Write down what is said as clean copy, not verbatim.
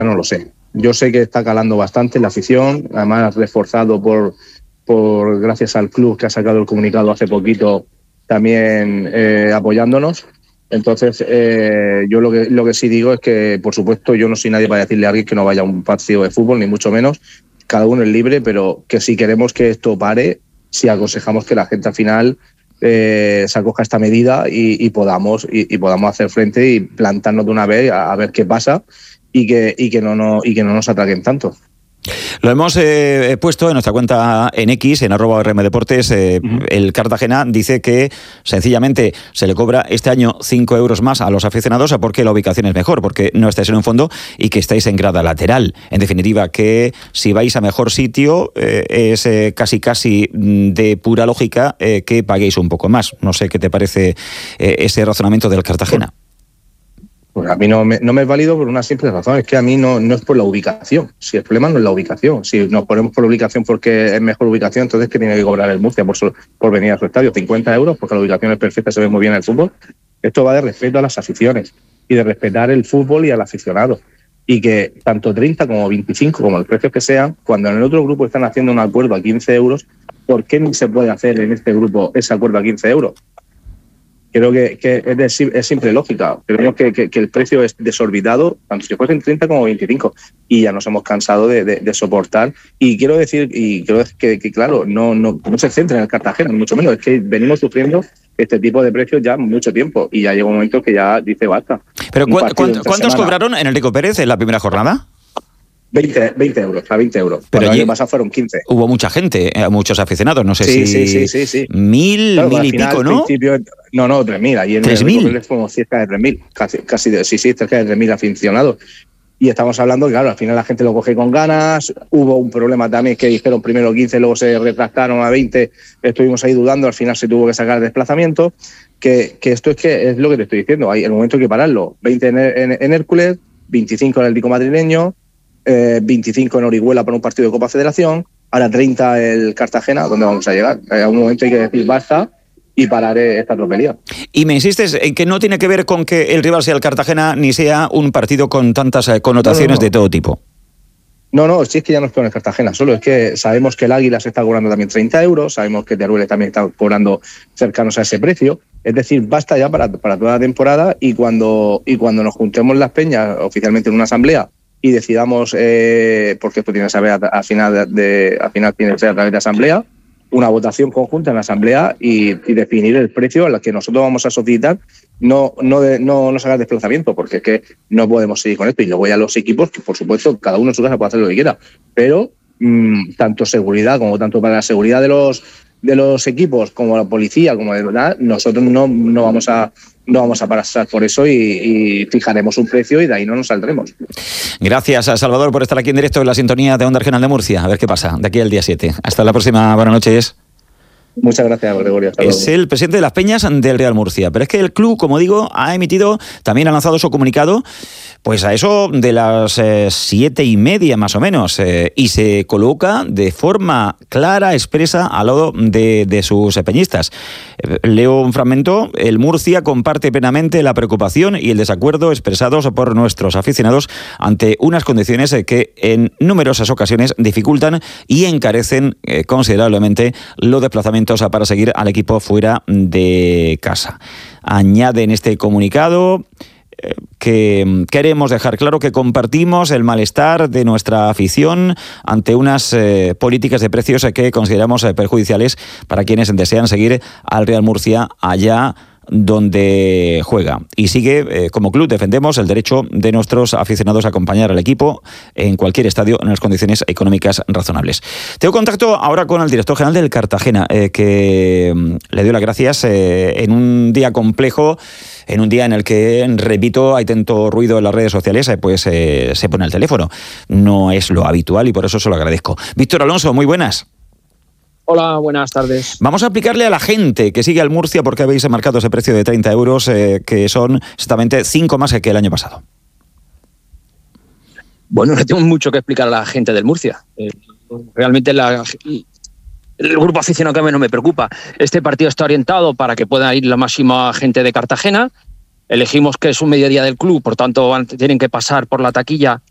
no lo sé. Yo sé que está calando bastante la afición, además reforzado por gracias al club que ha sacado el comunicado hace poquito también apoyándonos. Entonces, yo lo que sí digo es que, por supuesto, yo no soy nadie para decirle a alguien que no vaya a un partido de fútbol, ni mucho menos. Cada uno es libre, pero que si queremos que esto pare, sí aconsejamos que la gente al final se acoja a esta medida y podamos hacer frente y plantarnos de una vez a ver qué pasa y que no nos ataquen tanto. Lo hemos puesto en nuestra cuenta en X, en @rmdeportes. El Cartagena dice que sencillamente se le cobra este año 5 euros más a los aficionados porque la ubicación es mejor, porque no estáis en un fondo y que estáis en grada lateral. En definitiva, que si vais a mejor sitio es casi de pura lógica que paguéis un poco más. No sé qué te parece ese razonamiento del Cartagena. Pues a mí no me es válido por una simple razón, es que a mí no es por la ubicación. Si el problema no es la ubicación, si nos ponemos por la ubicación porque es mejor ubicación, entonces ¿qué tiene que cobrar el Murcia por venir a su estadio? 50 euros, porque la ubicación es perfecta, se ve muy bien el fútbol. Esto va de respeto a las aficiones y de respetar el fútbol y al aficionado. Y que tanto 30 como 25, como el precio que sean, cuando en el otro grupo están haciendo un acuerdo a 15 euros, ¿por qué no se puede hacer en este grupo ese acuerdo a 15 euros? Creo que es simple lógica. Creo que el precio es desorbitado, tanto si fuesen 30 como 25, y ya nos hemos cansado de soportar. Y quiero decir que claro, no se centra en el Cartagena, ni mucho menos. Es que venimos sufriendo este tipo de precios ya mucho tiempo, y ya llega un momento que ya dice basta. ¿Pero cuántos cobraron Enrico Pérez en la primera jornada? 20 euros, a 20 euros. Pero el año pasado fueron 15. Hubo mucha gente, muchos aficionados, no sé sí. 1.000, claro, 1.000 y pico, ¿no? No, 3.000. Ahí en 3.000. el fuimos cerca de 3.000, casi cerca de 3.000 aficionados. Y estamos hablando, claro, al final la gente lo coge con ganas. Hubo un problema también que dijeron primero 15, luego se retractaron a 20. Estuvimos ahí dudando, al final se tuvo que sacar el desplazamiento. Que esto es lo que te estoy diciendo. Hay el momento hay que pararlo. 20 en Hércules, 25 en el Tico madrileño, 25 en Orihuela para un partido de Copa Federación, ahora 30 el Cartagena, ¿dónde vamos a llegar? A un momento hay que decir basta y parar esta tropelía. Y me insistes en que no tiene que ver con que el rival sea el Cartagena ni sea un partido con tantas connotaciones de todo tipo. No, si es que ya no es con el Cartagena, solo es que sabemos que el Águila se está cobrando también 30 euros, sabemos que Teruel también está cobrando cercanos a ese precio, es decir, basta ya para toda la temporada, y cuando nos juntemos las peñas oficialmente en una asamblea y decidamos, porque esto tiene que ser al final tiene que ser a través de asamblea, una votación conjunta en la asamblea y definir el precio al que nosotros vamos a solicitar, no sacar desplazamiento, porque es que no podemos seguir con esto. Y luego ya los equipos, que por supuesto cada uno en su casa puede hacer lo que quiera, pero tanto seguridad como tanto para la seguridad de los equipos como la policía, como de verdad, nosotros no vamos a pasar por eso y fijaremos un precio y de ahí no nos saldremos. Gracias a Salvador por estar aquí en directo en la sintonía de Onda Regional de Murcia. A ver qué pasa de aquí al día 7. Hasta la próxima. Buenas noches. Muchas gracias, Gregorio. Es el presidente de las Peñas del Real Murcia. Pero es que el club, como digo, ha lanzado su comunicado pues a eso de las 7:30 más o menos, y se coloca de forma clara, expresa, al lado de sus peñistas. Leo un fragmento. El Murcia comparte plenamente la preocupación y el desacuerdo expresados por nuestros aficionados ante unas condiciones que en numerosas ocasiones dificultan y encarecen considerablemente los desplazamientos para seguir al equipo fuera de casa. Añade en este comunicado que queremos dejar claro que compartimos el malestar de nuestra afición ante unas políticas de precios que consideramos perjudiciales para quienes desean seguir al Real Murcia allá donde juega. Y sigue, como club defendemos el derecho de nuestros aficionados a acompañar al equipo en cualquier estadio en las condiciones económicas razonables. Tengo contacto ahora con el director general del Cartagena, que le doy las gracias en un día complejo, en un día en el que, repito, hay tanto ruido en las redes sociales, pues se pone el teléfono. No es lo habitual y por eso se lo agradezco. Víctor Alonso, muy buenas. Hola, buenas tardes. Vamos a aplicarle a la gente que sigue al Murcia porque habéis marcado ese precio de 30 euros, que son exactamente 5 más que el año pasado. Bueno, no tengo mucho que explicar a la gente del Murcia. Realmente el grupo aficionado que a mí no me preocupa. Este partido está orientado para que pueda ir la máxima gente de Cartagena. Elegimos que es un mediodía del club, por tanto tienen que pasar por la taquilla